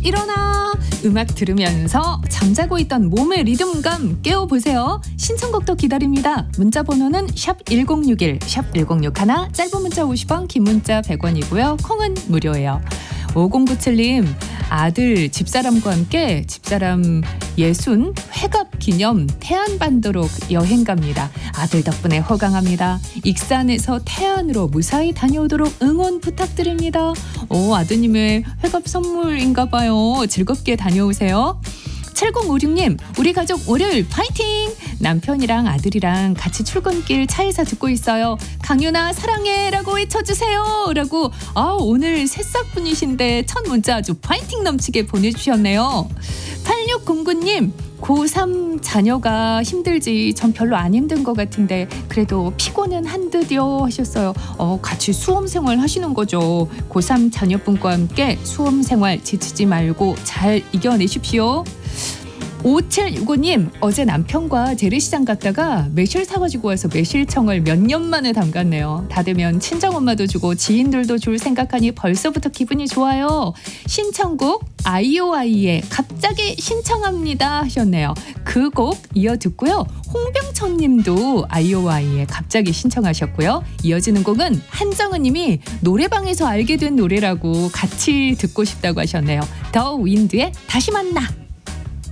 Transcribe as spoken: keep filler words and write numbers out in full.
일어나. 음악 들으면서 잠자고 있던 몸의 리듬감 깨워보세요. 신청곡도 기다립니다. 문자 번호는 샵 일공육일, 샵 일공육일, 짧은 문자 오십 원, 긴 문자 백 원이고요. 콩은 무료예요. 오공구칠님, 아들 집사람과 함께 집사람 예순 회갑 기념 태안반도로 여행 갑니다. 아들 덕분에 호강합니다. 익산에서 태안으로 무사히 다녀오도록 응원 부탁드립니다. 오, 아드님의 회갑 선물인가 봐요. 즐겁게 다녀오세요. 칠공오육님, 우리 가족 월요일 파이팅! 남편이랑 아들이랑 같이 출근길 차에서 듣고 있어요. 강윤아 사랑해 라고 외쳐주세요 라고. 아, 오늘 새싹분이신데 첫 문자 아주 파이팅 넘치게 보내주셨네요. 팔육공구님, 고삼 자녀가 힘들지 전 별로 안 힘든 것 같은데 그래도 피곤은 한 듯요 하셨어요. 어, 같이 수험생활 하시는 거죠. 고삼 자녀분과 함께 수험생활 지치지 말고 잘 이겨내십시오. 오칠육오님, 어제 남편과 재래시장 갔다가 매실 사가지고 와서 매실청을 몇 년 만에 담갔네요. 다 되면 친정엄마도 주고 지인들도 줄 생각하니 벌써부터 기분이 좋아요. 신청곡 아이오아이의 갑자기 신청합니다 하셨네요. 그 곡 이어 듣고요. 홍병천 님도 아이오아이의 갑자기 신청하셨고요. 이어지는 곡은 한정은 님이 노래방에서 알게 된 노래라고 같이 듣고 싶다고 하셨네요. 더 윈드의 다시 만나.